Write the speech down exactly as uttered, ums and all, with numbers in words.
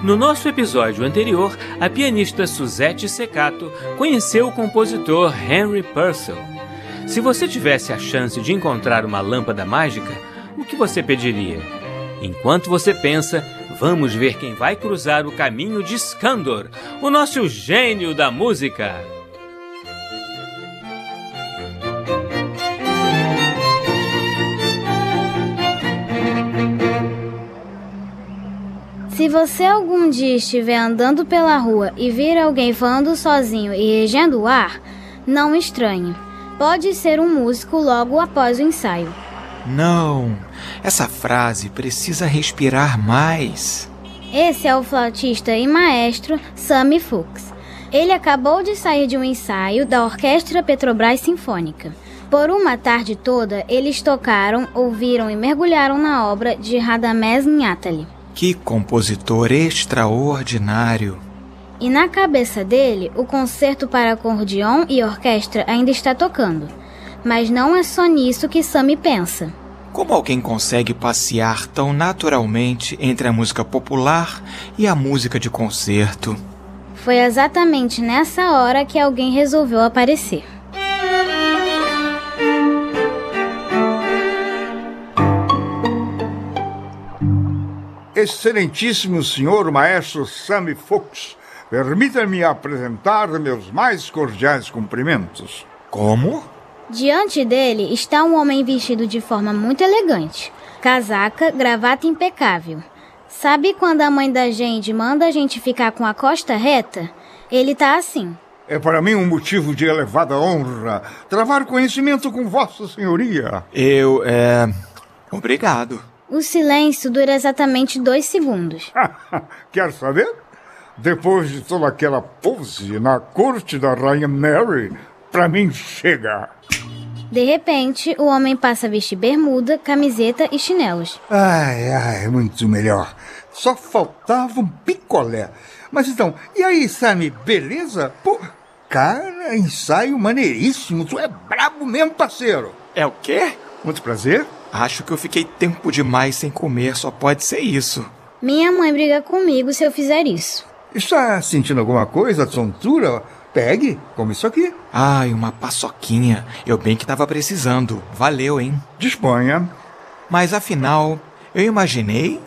No nosso episódio anterior, a pianista Suzette Secato conheceu o compositor Henry Purcell. Se você tivesse a chance de encontrar uma lâmpada mágica, o que você pediria? Enquanto você pensa, vamos ver quem vai cruzar o caminho de Skandor, o nosso gênio da música. Se você algum dia estiver andando pela rua e vir alguém voando sozinho e regendo o ar, não estranhe. Pode ser um músico logo após o ensaio. Não, essa frase precisa respirar mais. Esse é o flautista e maestro Sammy Fuchs. Ele acabou de sair de um ensaio da Orquestra Petrobras Sinfônica. Por uma tarde toda, eles tocaram, ouviram e mergulharam na obra de Radamés Nhatali. Que compositor extraordinário! E na cabeça dele, o concerto para acordeon e orquestra ainda está tocando. Mas não é só nisso que Sammy pensa. Como alguém consegue passear tão naturalmente entre a música popular e a música de concerto? Foi exatamente nessa hora que alguém resolveu aparecer. Excelentíssimo senhor maestro Sammy Fuchs, permita-me apresentar meus mais cordiais cumprimentos. Como? Diante dele está um homem vestido de forma muito elegante. Casaca, gravata impecável. Sabe quando a mãe da gente manda a gente ficar com a costa reta? Ele tá assim. É para mim um motivo de elevada honra travar conhecimento com vossa senhoria. Eu, é... Obrigado. O silêncio dura exatamente dois segundos. Quer saber? Depois de toda aquela pose na corte da rainha Mary, pra mim chega. De repente, o homem passa a vestir bermuda, camiseta e chinelos. Ai, ai, muito melhor. Só faltava um picolé. Mas então, e aí, Sammy, beleza? Pô, cara, ensaio maneiríssimo. Tu é brabo mesmo, parceiro. É o quê? Muito prazer. Acho que eu fiquei tempo demais sem comer, só pode ser isso. Minha mãe briga comigo se eu fizer isso. Está sentindo alguma coisa, tontura? Pegue, come isso aqui. Ai, uma paçoquinha. Eu bem que tava precisando. Valeu, hein? Disponha. Mas afinal, eu imaginei